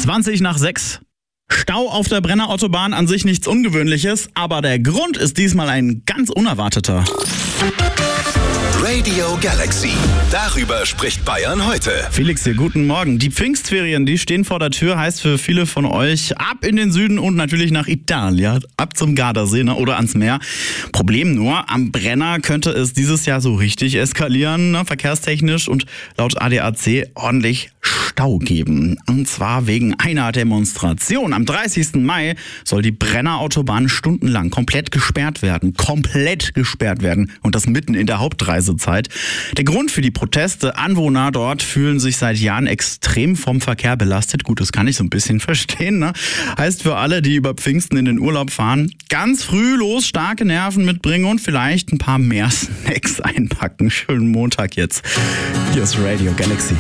20:20. Stau auf der Brenner Autobahn, an sich nichts Ungewöhnliches, aber der Grund ist diesmal ein ganz unerwarteter. Radio Galaxy. Darüber spricht Bayern heute. Felix hier, guten Morgen. Die Pfingstferien, die stehen vor der Tür, heißt für viele von euch ab in den Süden und natürlich nach Italien, ab zum Gardasee oder ans Meer. Problem nur, am Brenner könnte es dieses Jahr so richtig eskalieren, verkehrstechnisch, und laut ADAC ordentlich Stau geben. Und zwar wegen einer Demonstration. Am 30. Mai soll die Brenner Autobahn stundenlang komplett gesperrt werden. Und das mitten in der Hauptreisezeit. Der Grund für die Proteste: Anwohner dort fühlen sich seit Jahren extrem vom Verkehr belastet. Gut, das kann ich so ein bisschen verstehen, ne? Heißt für alle, die über Pfingsten in den Urlaub fahren, ganz früh los, starke Nerven mitbringen und vielleicht ein paar mehr Snacks einpacken. Schönen Montag jetzt. Hier ist Radio Galaxy.